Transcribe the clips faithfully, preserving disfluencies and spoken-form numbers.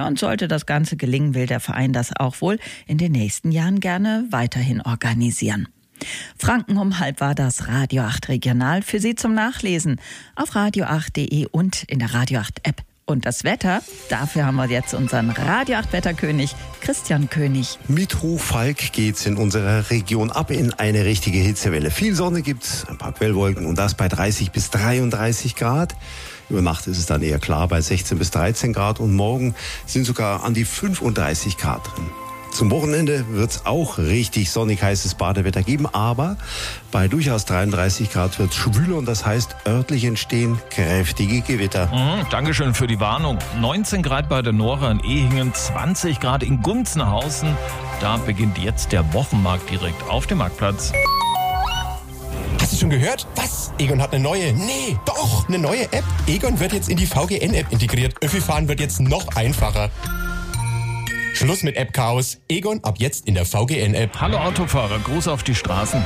Ja, und sollte das Ganze gelingen, will der Verein das auch wohl in den nächsten Jahren gerne weiterhin organisieren. Franken um halb war das Radio acht Regional für Sie zum Nachlesen auf radio acht punkt de und in der Radio acht App. Und das Wetter, dafür haben wir jetzt unseren Radio acht Wetterkönig Christian König. Mit Hochfalk geht's in unserer Region ab in eine richtige Hitzewelle. Viel Sonne gibt's, ein paar Quellwolken und das bei dreißig bis dreiunddreißig Grad. Über Nacht ist es dann eher klar bei sechzehn bis dreizehn Grad und morgen sind sogar an die fünfunddreißig Grad drin. Zum Wochenende wird's auch richtig sonnig heißes Badewetter geben, aber bei durchaus dreiunddreißig Grad wird's schwüler und das heißt, örtlich entstehen kräftige Gewitter. Mhm, Dankeschön für die Warnung. neunzehn Grad bei der Nora in Ehingen, zwanzig Grad in Gunzenhausen. Da beginnt jetzt der Wochenmarkt direkt auf dem Marktplatz. Hast du schon gehört? Was? Egon hat eine neue, nee, doch, eine neue App. Egon wird jetzt in die V G N-App integriert. Öffi-Fahren wird jetzt noch einfacher. Schluss mit App-Chaos. Egon ab jetzt in der V G N-App. Hallo Autofahrer, Gruß auf die Straßen.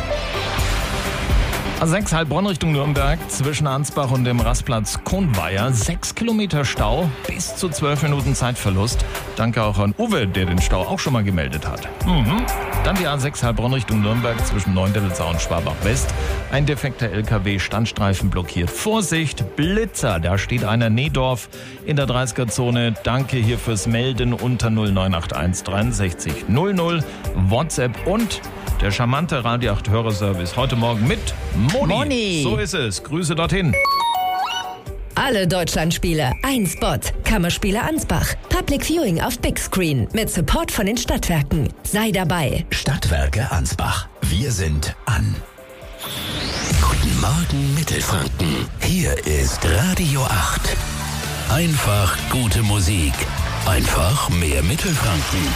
A sechs Heilbronn Richtung Nürnberg, zwischen Ansbach und dem Rastplatz Kohnweier. Sechs Kilometer Stau, bis zu zwölf Minuten Zeitverlust. Danke auch an Uwe, der den Stau auch schon mal gemeldet hat. Mhm. Dann die A sechs Heilbronn Richtung Nürnberg, zwischen Neuendettelsau und Schwabach West. Ein defekter L K W, Standstreifen blockiert. Vorsicht, Blitzer, da steht einer Nehdorf in der dreißiger-Zone. Danke hier fürs Melden unter null neun acht eins dreiundsechzig null null. WhatsApp und der charmante Radio acht Hörerservice heute Morgen mit Moni. Moni. So ist es. Grüße dorthin. Alle Deutschlandspiele, ein Spot. Kammerspiele Ansbach. Public Viewing auf Big Screen mit Support von den Stadtwerken. Sei dabei. Stadtwerke Ansbach. Wir sind an. Guten Morgen Mittelfranken. Hier ist Radio acht. Einfach gute Musik. Einfach mehr Mittelfranken.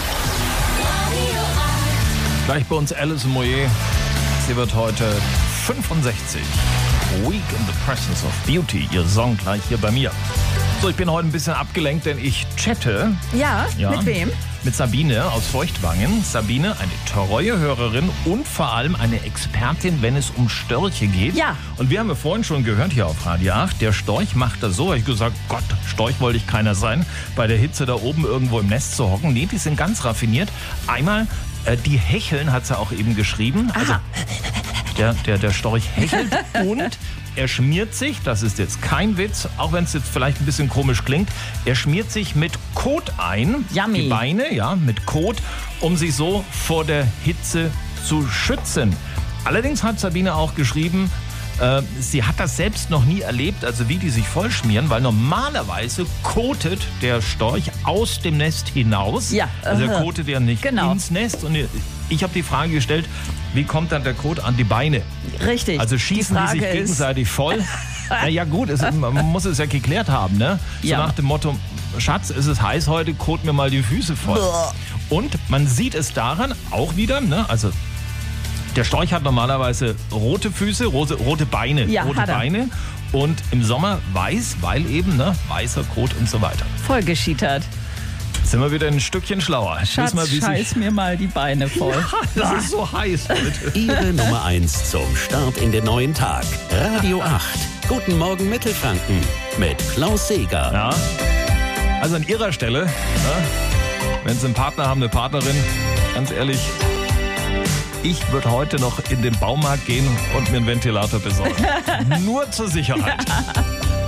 Gleich bei uns Alison Moyet. Sie wird heute fünfundsechzig. Week in the Presence of Beauty. Ihr Song gleich hier bei mir. So, ich bin heute ein bisschen abgelenkt, denn ich chatte. Ja, Ja. mit wem? Mit Sabine aus Feuchtwangen. Sabine, eine treue Hörerin und vor allem eine Expertin, wenn es um Störche geht. Ja. Und wir haben ja vorhin schon gehört hier auf Radio acht, der Storch macht das so. Habe ich gesagt, Gott, Storch wollte ich keiner sein, bei der Hitze da oben irgendwo im Nest zu hocken. Nee, die sind ganz raffiniert. Einmal, äh, die hecheln, hat sie auch eben geschrieben. Also, der, der, der Storch hechelt und er schmiert sich, das ist jetzt kein Witz, auch wenn es jetzt vielleicht ein bisschen komisch klingt, er schmiert sich mit Kot ein, Yummy. die Beine, ja, mit Kot, um sich so vor der Hitze zu schützen. Allerdings hat Sabine auch geschrieben, äh, sie hat das selbst noch nie erlebt, also wie die sich vollschmieren, weil normalerweise kotet der Storch aus dem Nest hinaus. Ja, also er aha. kotet ja nicht Genau. ins Nest. Und ich habe die Frage gestellt, wie kommt dann der Kot an die Beine? Richtig. Also schießen die, die, Frage sich ist, gegenseitig voll? Na ja gut, es, man muss es ja geklärt haben, ne? So Ja. nach dem Motto, Schatz, es ist heiß heute, kot mir mal die Füße voll. Boah. Und man sieht es daran auch wieder, ne? Also der Storch hat normalerweise rote Füße, rote, rote Beine, Ja, rote hat er. Beine und im Sommer weiß, weil eben, ne, weißer Kot und so weiter. voll geschietert. Sind wir wieder ein Stückchen schlauer. Schatz, Wissen wir, wie scheiß sich mir mal die Beine voll. das ist so heiß heute. Ihre Nummer eins zum Start in den neuen Tag. Radio acht. Guten Morgen Mittelfranken mit Klaus Seeger. Ja. Also an Ihrer Stelle, ne, wenn Sie einen Partner haben, eine Partnerin, ganz ehrlich, ich würde heute noch in den Baumarkt gehen und mir einen Ventilator besorgen. Nur zur Sicherheit.